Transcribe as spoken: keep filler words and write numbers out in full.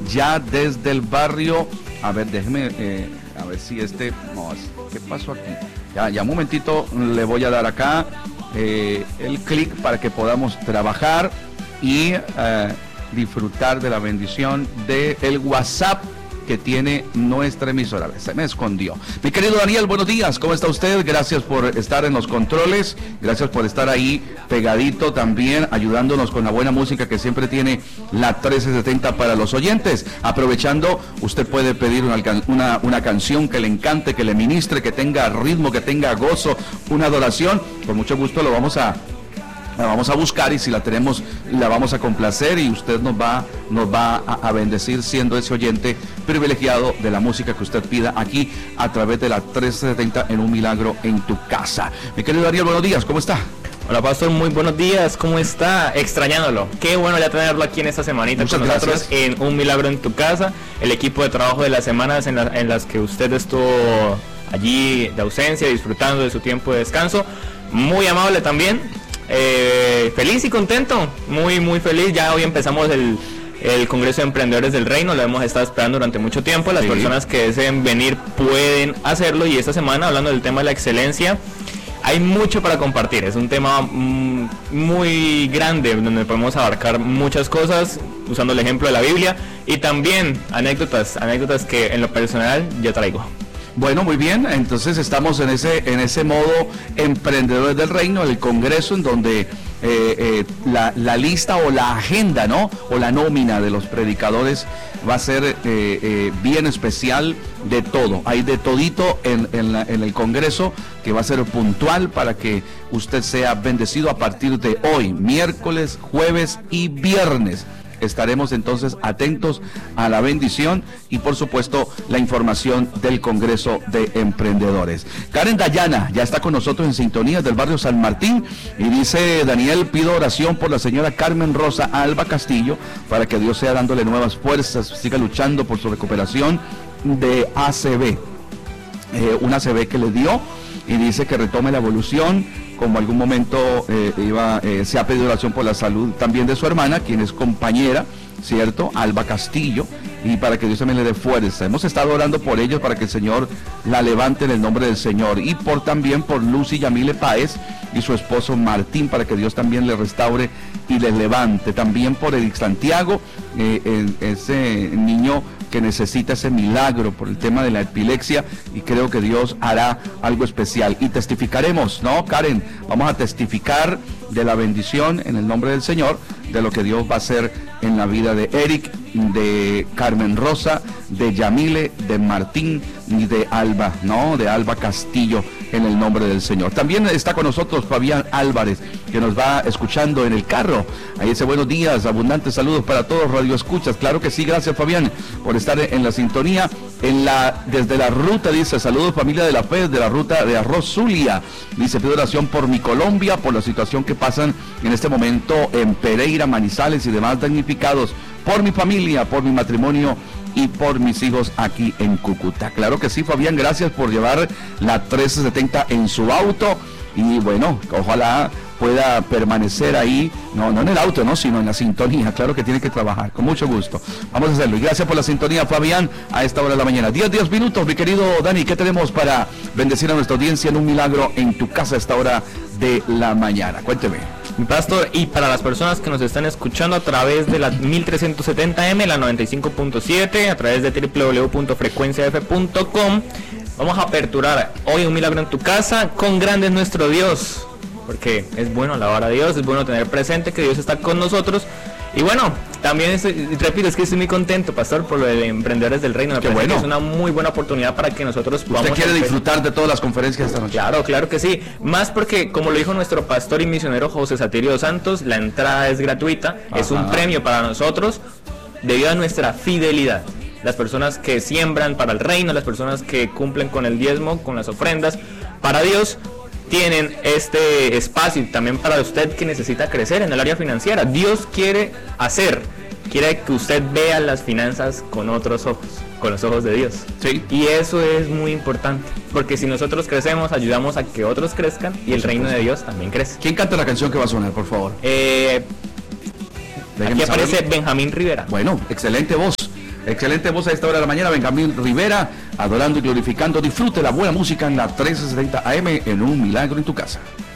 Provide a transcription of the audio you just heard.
ya desde el barrio. A ver, déjeme, eh, a ver si este, no, ¿qué pasó aquí? Ya, ya un momentito le voy a dar acá eh, el clic para que podamos trabajar y eh, disfrutar de la bendición del WhatsApp que tiene nuestra emisora. Se me escondió. Mi querido Daniel, buenos días, ¿cómo está usted? Gracias por estar en los controles, gracias por estar ahí pegadito también, ayudándonos con la buena música que siempre tiene la trece setenta para los oyentes. Aprovechando, usted puede pedir una, una, una canción que le encante, que le ministre, que tenga ritmo, que tenga gozo, una adoración. Con mucho gusto lo vamos a la vamos a buscar, y si la tenemos la vamos a complacer, y usted nos va nos va a, a bendecir siendo ese oyente privilegiado de la música que usted pida aquí a través de la trece setenta en Un Milagro en tu Casa. Mi querido Ariel, buenos días, ¿cómo está? Hola, pastor, muy buenos días, ¿cómo está? Extrañándolo, qué bueno ya tenerlo aquí en esta semanita. Muchas con nosotros gracias. En Un Milagro en tu Casa, el equipo de trabajo de las semanas en, la, en las que usted estuvo allí de ausencia, disfrutando de su tiempo de descanso. Muy amable también. Eh, feliz y contento, muy muy feliz. Ya hoy empezamos el, el Congreso de Emprendedores del Reino, lo hemos estado esperando durante mucho tiempo. Las sí. personas que deseen venir pueden hacerlo, y esta semana, hablando del tema de la excelencia, hay mucho para compartir. Es un tema mm, muy grande, donde podemos abarcar muchas cosas usando el ejemplo de la Biblia, y también anécdotas, anécdotas que en lo personal yo traigo. Bueno, muy bien, entonces estamos en ese en ese modo Emprendedores del Reino, el congreso en donde eh, eh, la, la lista o la agenda, ¿no? O la nómina de los predicadores va a ser eh, eh, bien especial, de todo. Hay de todito en, en, la, en el congreso, que va a ser puntual para que usted sea bendecido a partir de hoy, miércoles, jueves y viernes. Estaremos entonces atentos a la bendición y, por supuesto, la información del Congreso de Emprendedores. Karen Dayana ya está con nosotros en sintonía del barrio San Martín, y dice: Daniel, pido oración por la señora Carmen Rosa Alba Castillo, para que Dios sea dándole nuevas fuerzas, siga luchando por su recuperación de A C V, eh, una A C V que le dio, y dice que retome la evolución. Como algún momento eh, iba, eh, se ha pedido oración por la salud también de su hermana, quien es compañera, ¿cierto? Alba Castillo, y para que Dios también le dé fuerza. Hemos estado orando por ellos para que el Señor la levante en el nombre del Señor, y por también por Lucy Yamile Páez y su esposo Martín, para que Dios también le restaure y le levante. También por Eric Santiago, eh, eh, ese niño que necesita ese milagro por el tema de la epilepsia, y creo que Dios hará algo especial. Y testificaremos, ¿no, Karen? Vamos a testificar de la bendición en el nombre del Señor, de lo que Dios va a hacer en la vida de Eric, de Carmen Rosa, de Yamile, de Martín y de Alba, ¿no? De Alba Castillo, en el nombre del Señor. También está con nosotros Fabián Álvarez, que nos va escuchando en el carro. Ahí dice: buenos días, abundantes saludos para todos Radio Escuchas. Claro que sí, gracias, Fabián, por estar en la sintonía. En la, desde la ruta, dice: saludos familia de la fe, de la ruta de Arroz Zulia. Dice: pido oración por mi Colombia, por la situación que pasan en este momento en Pereira, Manizales y demás damnificados, por mi familia, por mi matrimonio y por mis hijos aquí en Cúcuta. Claro que sí, Fabián, gracias por llevar la trece setenta en su auto, y bueno, ojalá pueda permanecer ahí, no, no en el auto, no, sino en la sintonía. Claro que tiene que trabajar, con mucho gusto. Vamos a hacerlo, y gracias por la sintonía, Fabián, a esta hora de la mañana. diez, diez minutos, mi querido Dani, ¿qué tenemos para bendecir a nuestra audiencia en Un Milagro en tu Casa a esta hora de la mañana? Cuénteme. Mi pastor, y para las personas que nos están escuchando a través de la mil trescientos setenta eme, la noventa y cinco punto siete, a través de doble u doble u doble u punto frecuencia f punto com, vamos a aperturar hoy Un Milagro en tu Casa con grande es nuestro Dios, porque es bueno alabar a Dios, es bueno tener presente que Dios está con nosotros. Y bueno, también estoy, repito, es que estoy muy contento, pastor, por lo de Emprendedores del Reino. Me Qué parece bueno. que es una muy buena oportunidad para que nosotros podamos... ¿Usted quiere disfrutar de todas las conferencias esta noche? Claro, claro que sí. Más porque, como lo dijo nuestro pastor y misionero José Satirio Santos, la entrada es gratuita. Ajá. Es un premio para nosotros debido a nuestra fidelidad. Las personas que siembran para el reino, las personas que cumplen con el diezmo, con las ofrendas para Dios, tienen este espacio. Y también para usted que necesita crecer en el área financiera. Dios quiere hacer, quiere que usted vea las finanzas con otros ojos, con los ojos de Dios. Sí. Y eso es muy importante, porque si nosotros crecemos, ayudamos a que otros crezcan y el reino de Dios también crece. ¿Quién canta la canción que va a sonar, por favor? Eh, aquí aparece Benjamín Rivera. Bueno, excelente voz. Excelente voz a esta hora de la mañana, Benjamín Rivera, adorando y glorificando. Disfrute la buena música en la trece setenta A M en Un Milagro en tu Casa.